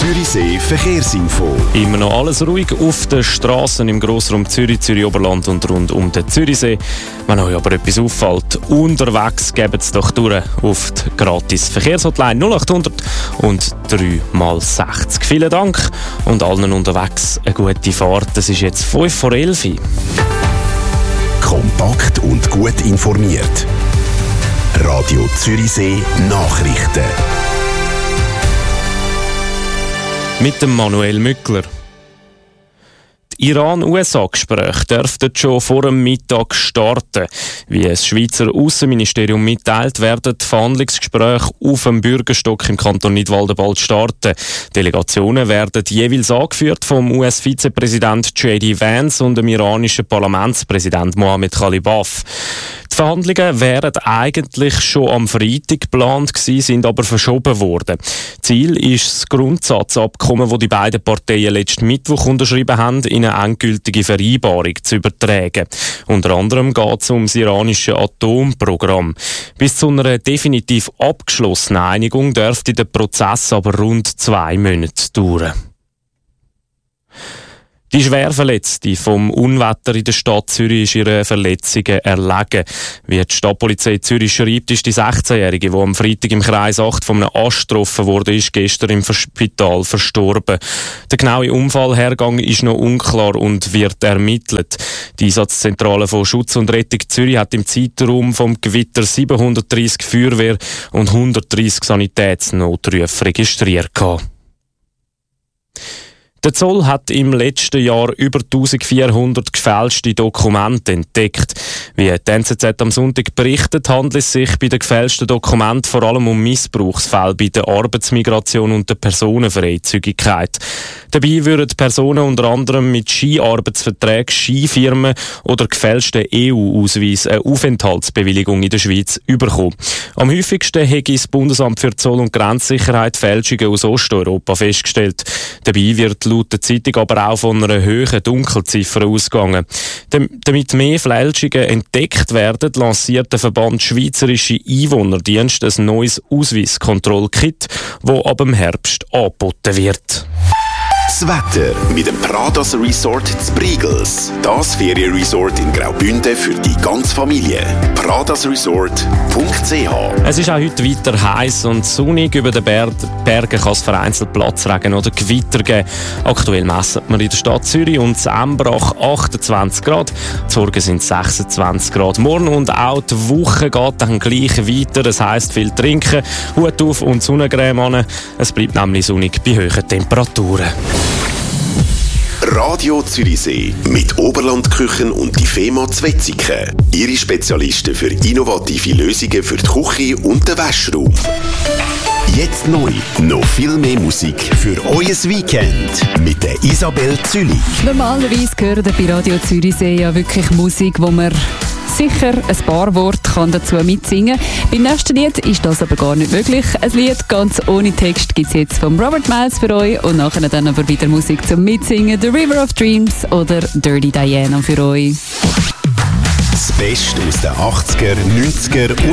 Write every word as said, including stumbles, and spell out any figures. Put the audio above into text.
Zürichsee Verkehrsinfo. Immer noch alles ruhig auf den Strassen im Grossraum Zürich, Zürich-Oberland und rund um den Zürichsee. Wenn euch aber etwas auffällt, unterwegs, gebt es doch durch auf die gratis Verkehrshotline null acht hundert und drei mal sechzig. Vielen Dank und allen unterwegs eine gute Fahrt. Es ist jetzt fünf vor elf. Kompakt und gut informiert. Radio Zürichsee Nachrichten. Mit dem Manuel Mückler. Die Iran-U S A-Gespräche dürften schon vor dem Mittag starten. Wie das Schweizer Aussenministerium mitteilt, werden die Verhandlungsgespräche auf dem Bürgerstock im Kanton Nidwalden bald starten. Delegationen werden jeweils angeführt vom U S-Vizepräsident J D Vance und dem iranischen Parlamentspräsident Mohammed Khalibaf. Die Verhandlungen wären eigentlich schon am Freitag geplant gewesen, sind aber verschoben worden. Ziel ist das Grundsatzabkommen, das die beiden Parteien letzten Mittwoch unterschrieben haben, in eine endgültige Vereinbarung zu übertragen. Unter anderem geht es um das iranische Atomprogramm. Bis zu einer definitiv abgeschlossenen Einigung dürfte der Prozess aber rund zwei Monate dauern. Die Schwerverletzte vom Unwetter in der Stadt Zürich ist ihre Verletzungen erlegen. Wie die Stadtpolizei Zürich schreibt, ist die sechzehnjährige, die am Freitag im Kreis acht von einem Ast getroffen wurde, ist gestern im Spital verstorben. Der genaue Unfallhergang ist noch unklar und wird ermittelt. Die Einsatzzentrale von Schutz und Rettung Zürich hat im Zeitraum vom Gewitter siebenhundertdreissig Feuerwehr und hundertdreissig Sanitätsnotrufe registriert. Der Zoll hat im letzten Jahr über eintausendvierhundert gefälschte Dokumente entdeckt. Wie die N Z Z am Sonntag berichtet, handelt es sich bei den gefälschten Dokumenten vor allem um Missbrauchsfälle bei der Arbeitsmigration und der Personenfreizügigkeit. Dabei würden Personen unter anderem mit Skiarbeitsverträgen, Skifirmen oder gefälschten E U-Ausweis eine Aufenthaltsbewilligung in der Schweiz bekommen. Am häufigsten hätte das Bundesamt für Zoll- und Grenzsicherheit Fälschungen aus Osteuropa festgestellt. Dabei wird laut der Zeitung aber auch von einer hohen Dunkelziffer ausgegangen. Damit mehr Fälschungen entdeckt werden, lanciert der Verband Schweizerische Einwohnerdienst ein neues Ausweiskontrollkit, das ab dem Herbst angeboten wird. Das Wetter mit dem Pradas Resort zu Briegels. Das Ferienresort in Graubünden für die ganze Familie. pradas resort punkt c h. Es ist auch heute weiter heiß und sonnig. Über den Ber- Bergen kann es vereinzelt Platzregen oder Gewitter geben. Aktuell messen wir in der Stadt Zürich und Embrach achtundzwanzig Grad. Zorgen sind sechsundzwanzig Grad. Morgen und auch die Woche geht dann gleich weiter. Das heisst, viel trinken, Hut auf und Sonnencreme an. Es bleibt nämlich sonnig bei hohen Temperaturen. Radio Zürichsee mit Oberlandküchen und die FEMA Zwetzigen. Ihre Spezialisten für innovative Lösungen für die Küche und den Waschraum. Jetzt neu, noch viel mehr Musik für euer Weekend mit der Isabel Zülich. Normalerweise gehört bei Radio Zürichsee ja wirklich Musik, wo man sicher ein paar Worte kann dazu mitsingen kann. Beim nächsten Lied ist das aber gar nicht möglich. Ein Lied ganz ohne Text gibt es jetzt von Robert Miles für euch und nachher dann aber wieder Musik zum Mitsingen. The River of Dreams oder Dirty Diana für euch. Das Beste aus den achtziger, neunziger